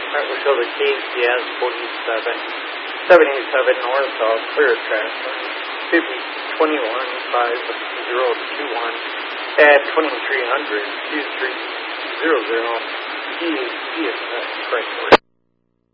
Alright, we'll show the KCS 4777 north-south clear track. 5021-5021 at 2300 2300 ESS correct.